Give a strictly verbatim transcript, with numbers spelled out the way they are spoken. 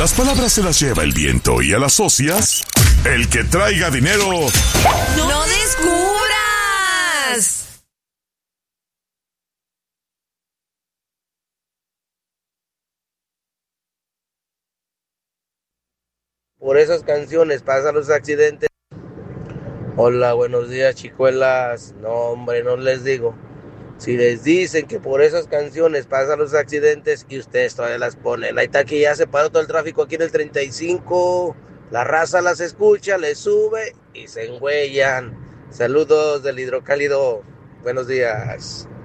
Las palabras se las lleva el viento y a las socias, el que traiga dinero. ¡No descubras! Por esas canciones pasan los accidentes. Hola, buenos días, chicuelas. No, hombre, no les digo. Si les dicen que por esas canciones pasan los accidentes y ustedes todavía las ponen. Ahí está que ya se paró todo el tráfico aquí en el treinta y cinco. La raza las escucha, les sube y se engüellan. Saludos del hidrocálido. Buenos días.